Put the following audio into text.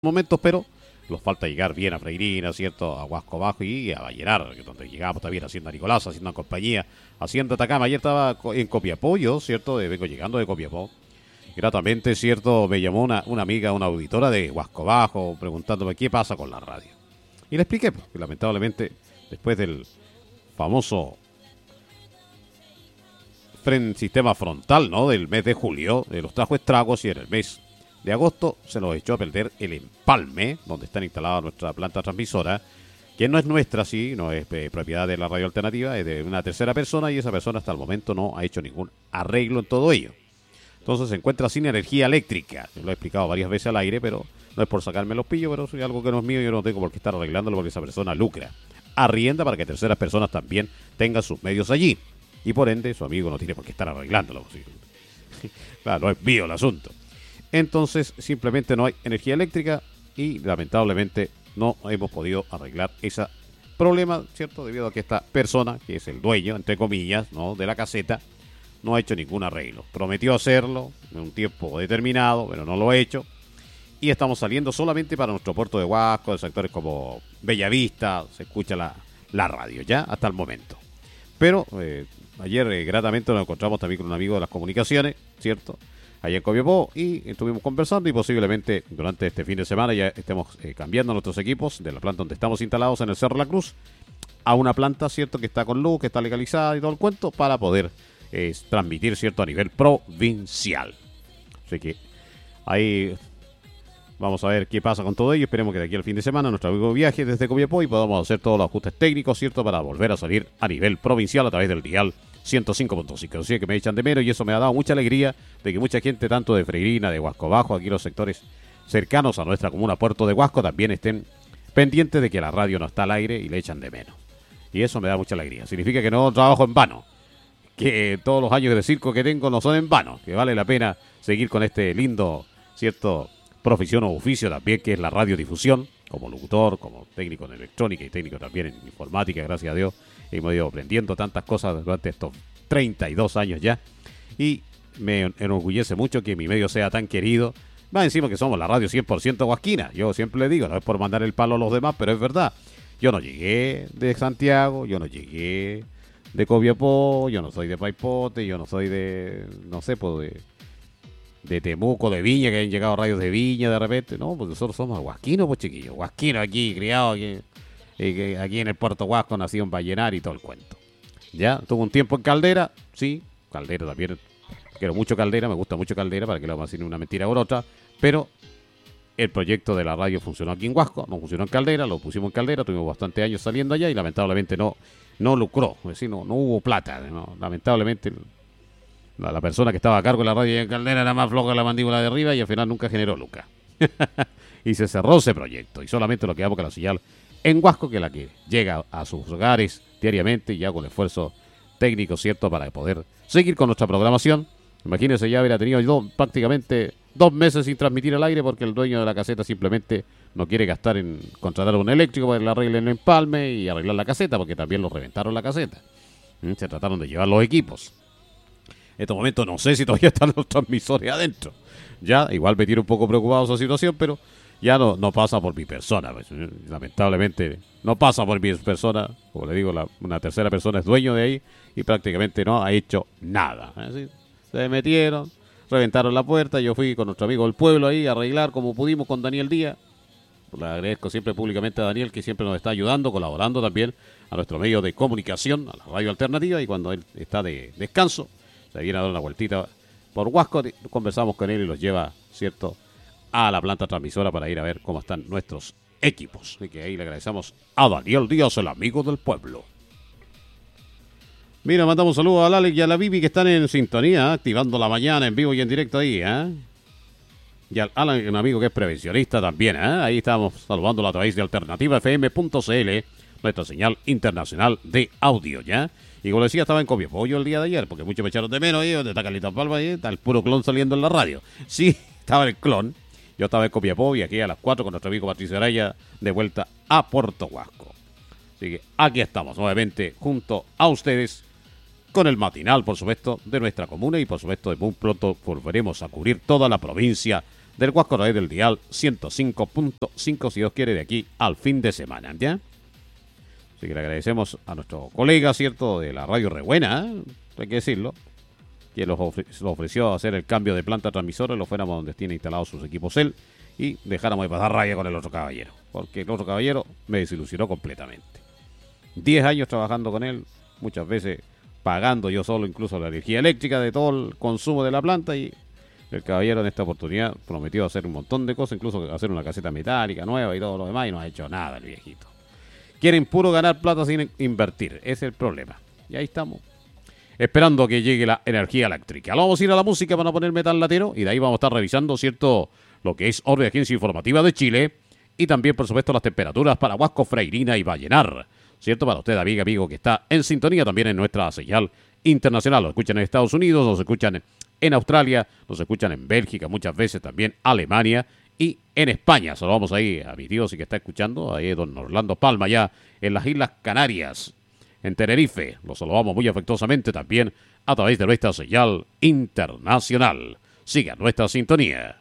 momentos, pero nos falta llegar bien a Freirina, ¿cierto? A Huasco Bajo y a Vallenar, que donde llegamos también haciendo Nicolás, haciendo compañía, haciendo Atacama. Ayer estaba en Copiapó, yo, ¿cierto? Vengo llegando de Copiapó. Gratamente, ¿cierto? Me llamó una amiga, una auditora de Huasco Bajo, preguntándome qué pasa con la radio. Y le expliqué, pues, que lamentablemente, después del famoso sistema frontal, ¿no? Del mes de julio, los trajo estragos y en el mes de agosto se nos echó a perder el empalme, donde está instalada nuestra planta transmisora, que no es nuestra, sí, no es propiedad de la radio alternativa, es de una tercera persona y esa persona hasta el momento no ha hecho ningún arreglo en todo ello. Entonces se encuentra sin energía eléctrica. Yo lo he explicado varias veces al aire, pero no es por sacarme los pillos, pero es algo que no es mío y yo no tengo por qué estar arreglándolo porque esa persona lucra. Arrienda para que terceras personas también tengan sus medios allí. Y por ende, su amigo no tiene por qué estar arreglándolo. Claro, no es mío el asunto. Entonces, simplemente no hay energía eléctrica y lamentablemente no hemos podido arreglar ese problema, ¿cierto? Debido a que esta persona, que es el dueño, entre comillas, ¿no? de la caseta, no ha hecho ningún arreglo. Prometió hacerlo en un tiempo determinado, pero no lo ha hecho. Y estamos saliendo solamente para nuestro puerto de Huasco, de sectores como Bellavista, se escucha la radio ya hasta el momento. Pero ayer gratamente nos encontramos también con un amigo de las comunicaciones, ¿cierto? Allá en Copiapó y estuvimos conversando y posiblemente durante este fin de semana ya estemos cambiando nuestros equipos de la planta donde estamos instalados en el Cerro La Cruz a una planta, ¿cierto? Que está con luz, que está legalizada y todo el cuento para poder transmitir, ¿cierto? A nivel provincial. Así que ahí vamos a ver qué pasa con todo ello. Esperemos que de aquí al fin de semana nuestro amigo viaje desde Copiapó y podamos hacer todos los ajustes técnicos, ¿cierto? Para volver a salir a nivel provincial a través del dial 105.5. Así que me echan de menos y eso me ha dado mucha alegría de que mucha gente, tanto de Freirina, de Huasco Bajo, aquí los sectores cercanos a nuestra comuna Puerto de Huasco, también estén pendientes de que la radio no está al aire y le echan de menos. Y eso me da mucha alegría. Significa que no trabajo en vano, que todos los años de circo que tengo no son en vano, que vale la pena seguir con este lindo, ¿cierto?, profesión o oficio también, que es la radiodifusión, como locutor, como técnico en electrónica y técnico también en informática, gracias a Dios. Hemos ido aprendiendo tantas cosas durante estos 32 años ya. Y me enorgullece mucho que mi medio sea tan querido. Más encima que somos la radio 100% huasquina. Yo siempre le digo, no es por mandar el palo a los demás, pero es verdad. Yo no llegué de Santiago, yo no llegué de Copiapó, yo no soy de Paipote, yo no soy de, no sé, pues de Temuco, de Viña, que hayan llegado radios de Viña de repente. No, porque nosotros somos huasquinos, pues chiquillos. Huasquinos aquí, criados aquí en el Puerto Huasco, nacido en Vallenar y todo el cuento. Ya, tuvo un tiempo en Caldera, sí, Caldera también. Quiero mucho Caldera, me gusta mucho Caldera, para que le vamos a decir una mentira por otra. Pero el proyecto de la radio funcionó aquí en Huasco, no funcionó en Caldera, lo pusimos en Caldera, tuvimos bastantes años saliendo allá y lamentablemente no lucró, es decir, no hubo plata, ¿no? Lamentablemente la persona que estaba a cargo de la radio en Caldera era más floja que la mandíbula de arriba y al final nunca generó lucas. Y se cerró ese proyecto y solamente lo quedamos con la señal en Huasco, que es la que llega a sus hogares diariamente y ya con esfuerzo técnico, ¿cierto?, para poder seguir con nuestra programación. Imagínense, ya hubiera tenido prácticamente 2 meses sin transmitir al aire porque el dueño de la caseta simplemente no quiere gastar en contratar a un eléctrico para que le arreglen el empalme y arreglar la caseta, porque también lo reventaron la caseta. Se trataron de llevar los equipos. En estos momentos no sé si todavía están los transmisores adentro. Ya, igual me tiene un poco preocupado esa situación, pero ya no pasa por mi persona. Pues, lamentablemente no pasa por mi persona. Como le digo, una tercera persona es dueño de ahí y prácticamente no ha hecho nada. Así, se metieron, reventaron la puerta. Yo fui con nuestro amigo del pueblo ahí a arreglar como pudimos con Daniel Díaz. Le agradezco siempre públicamente a Daniel, que siempre nos está ayudando, colaborando también a nuestro medio de comunicación, a la radio alternativa, y cuando él está de descanso se viene a dar una vueltita por Huasco, conversamos con él y los lleva, ¿cierto?, a la planta transmisora para ir a ver cómo están nuestros equipos. Así que ahí le agradecemos a Daniel Díaz, el amigo del pueblo. Mira, mandamos un saludo a Alex y a la Bibi que están en sintonía, activando la mañana en vivo y en directo ahí, Y al Alan, un amigo que es prevencionista también, Ahí estamos saludándolo a través de alternativafm.cl, nuestra señal internacional de audio, ¿ya? Y como decía, estaba en Copiapó el día de ayer, porque muchos me echaron de menos ahí, donde está Carlitos Palma, ahí está el puro clon saliendo en la radio. Sí, estaba el clon. Yo estaba en Copiapó y aquí a las 4 con nuestro amigo Patricio Araya de vuelta a Puerto Huasco. Así que aquí estamos nuevamente junto a ustedes con el matinal, por supuesto, de nuestra comuna y por supuesto de muy pronto volveremos a cubrir toda la provincia del Huasco a través del dial 105.5, si Dios quiere, de aquí al fin de semana, ¿ya? Así que le agradecemos a nuestro colega, ¿cierto?, de la radio Rebuena, hay que decirlo, que nos ofreció hacer el cambio de planta transmisora, lo fuéramos donde tiene instalados sus equipos él, y dejáramos de pasar raya con el otro caballero, porque el otro caballero me desilusionó completamente. 10 años trabajando con él, muchas veces pagando yo solo incluso la energía eléctrica de todo el consumo de la planta, y el caballero en esta oportunidad prometió hacer un montón de cosas, incluso hacer una caseta metálica nueva y todo lo demás, y no ha hecho nada el viejito. Quieren puro ganar plata sin invertir, ese es el problema. Y ahí estamos, esperando que llegue la energía eléctrica. Ahora vamos a ir a la música para poner metal latero, y de ahí vamos a estar revisando, ¿cierto?, lo que es Hora de Agencia Informativa de Chile, y también, por supuesto, las temperaturas para Huasco, Freirina y Vallenar, ¿cierto? Para usted, amigo, que está en sintonía también en nuestra señal internacional. Nos escuchan en Estados Unidos, nos escuchan en Australia, nos escuchan en Bélgica, muchas veces también Alemania y en España. Saludamos ahí a mi tío, si que está escuchando, ahí don Orlando Palma, ya en las Islas Canarias, en Tenerife. Los saludamos muy afectuosamente también a través de nuestra señal internacional. Siga nuestra sintonía.